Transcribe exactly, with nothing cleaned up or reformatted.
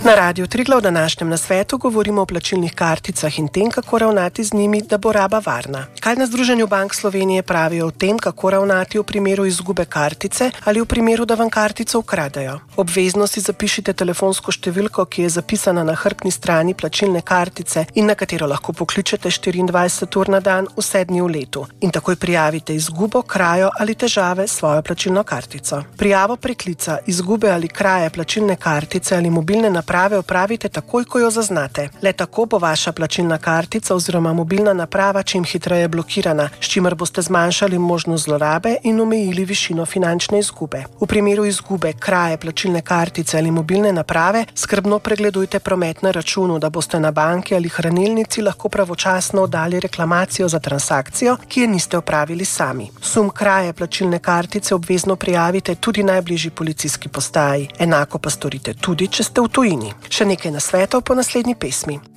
Na Radiu Triglav v današnjem nasvetu govorimo o plačilnih karticah in tem, kako ravnati z njimi, da bo raba varna. Kaj na Združenju bank Slovenije pravijo o tem, kako ravnati v primeru izgube kartice ali v primeru, da vam kartico ukradejo. Obvezno si zapišite telefonsko številko, ki je zapisana na hrbtni strani plačilne kartice in na katero lahko pokličete štiriindvajset ur na dan, vse dni v letu. In takoj prijavite izgubo, krajo ali težave s svojo plačilno kartico. Prijavo preklica, izgube ali kraje plačilne kartice ali mobilne naprave opravite takoj, ko jo zaznate. Le tako bo vaša plačilna kartica oziroma mobilna naprava čim hitreje blokirana, s čimer boste zmanjšali možnost zlorabe in omejili višino finančne izgube. V primeru izgube, kraje plačilne kartice ali mobilne naprave skrbno pregledujte promet na računu, da boste na banki ali hranilnici lahko pravočasno oddali reklamacijo za transakcijo, ki je niste opravili sami. Sum kraje plačilne kartice obvezno prijavite tudi najbližji policijski postaji. Enako pa storite tudi, če ste v tujini. Še nekaj nasvetov po naslednji pesmi.